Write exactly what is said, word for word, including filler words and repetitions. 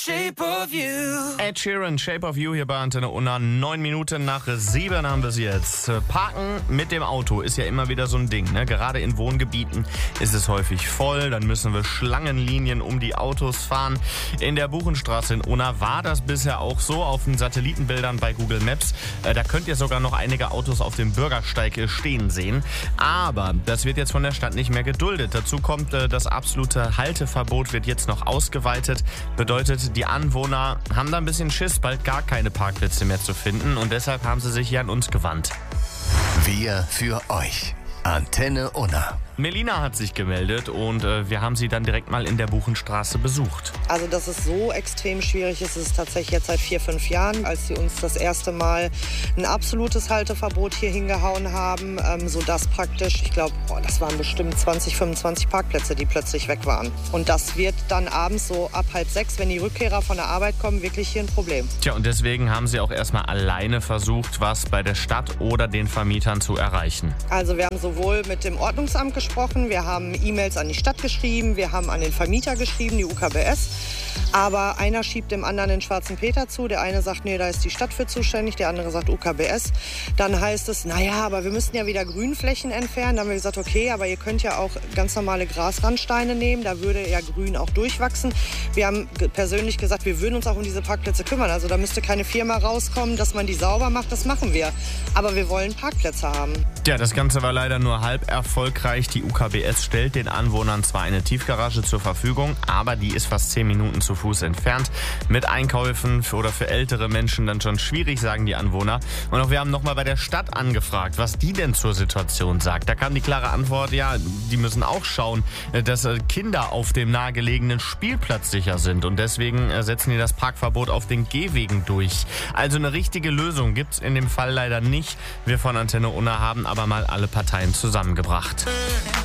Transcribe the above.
Shape of You. Ed Sheeran, Shape of You hier bei Antenne Unna. Neun Minuten nach sieben haben wir es jetzt. Parken mit dem Auto ist ja immer wieder so ein Ding, ne? Gerade in Wohngebieten ist es häufig voll. Dann müssen wir Schlangenlinien um die Autos fahren. In der Buchenstraße in Unna war das bisher auch so. Auf den Satellitenbildern bei Google Maps. Äh, da könnt ihr sogar noch einige Autos auf dem Bürgersteig äh, stehen sehen. Aber das wird jetzt von der Stadt nicht mehr geduldet. Dazu kommt, äh, das absolute Halteverbot wird jetzt noch ausgeweitet. Bedeutet, die Anwohner haben da ein bisschen Schiss, bald gar keine Parkplätze mehr zu finden. Und deshalb haben sie sich hier an uns gewandt. Wir für euch. Antenne Unna. Melina hat sich gemeldet und äh, wir haben sie dann direkt mal in der Buchenstraße besucht. Also dass es so extrem schwierig ist, ist es tatsächlich jetzt seit vier, fünf Jahren, als sie uns das erste Mal ein absolutes Halteverbot hier hingehauen haben, ähm, sodass praktisch, ich glaube, das waren bestimmt zwanzig, fünfundzwanzig Parkplätze, die plötzlich weg waren. Und das wird dann abends so ab halb sechs, wenn die Rückkehrer von der Arbeit kommen, wirklich hier ein Problem. Tja, und deswegen haben sie auch erstmal alleine versucht, was bei der Stadt oder den Vermietern zu erreichen. Also wir haben sowohl mit dem Ordnungsamt gesprochen, wir haben E-Mails an die Stadt geschrieben, wir haben an den Vermieter geschrieben, die U K B S. Aber einer schiebt dem anderen den schwarzen Peter zu. Der eine sagt, nee, da ist die Stadt für zuständig, der andere sagt U K B S. Dann heißt es, naja, aber wir müssten ja wieder Grünflächen entfernen. Dann haben wir gesagt, okay, aber ihr könnt ja auch ganz normale Grasrandsteine nehmen. Da würde ja Grün auch durchwachsen. Wir haben persönlich gesagt, wir würden uns auch um diese Parkplätze kümmern. Also da müsste keine Firma rauskommen, dass man die sauber macht. Das machen wir. Aber wir wollen Parkplätze haben. Ja, das Ganze war leider nur halb erfolgreich. Die U K B S stellt den Anwohnern zwar eine Tiefgarage zur Verfügung, aber die ist fast zehn Minuten zu Fuß entfernt. Mit Einkäufen für, oder für ältere Menschen dann schon schwierig, sagen die Anwohner. Und auch wir haben nochmal bei der Stadt angefragt, was die denn zur Situation sagt. Da kam die klare Antwort, ja, die müssen auch schauen, dass Kinder auf dem nahegelegenen Spielplatz sicher sind. Und deswegen setzen die das Parkverbot auf den Gehwegen durch. Also eine richtige Lösung gibt's in dem Fall leider nicht. Wir von Antenne Unna haben aber mal alle Parteien zusammengebracht.